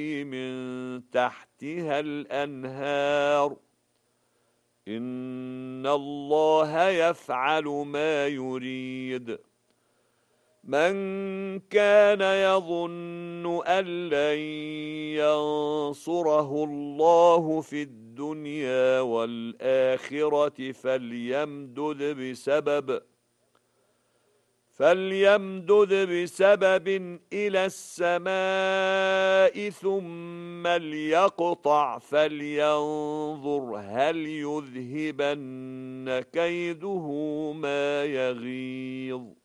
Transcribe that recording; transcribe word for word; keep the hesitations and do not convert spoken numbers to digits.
من تحتها الأنهار إن الله يفعل ما يريد. من كان يظن أن لن ينصره الله في الدنيا والآخرة فليمدد بسبب فليمدد بسبب إلى السماء ثم ليقطع فلينظر هل يذهبن كيده ما يغيظ.